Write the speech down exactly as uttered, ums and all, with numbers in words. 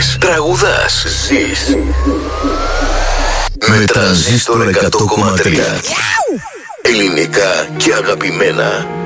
Μαθαίνεις, τραγουδάς, ζεις. Με Τρανζίστορ εκατό κόμμα τρία. Ελληνικά και αγαπημένα.